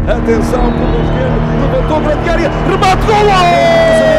Atenção, por esquerdo, levantou grande área, remate, golo!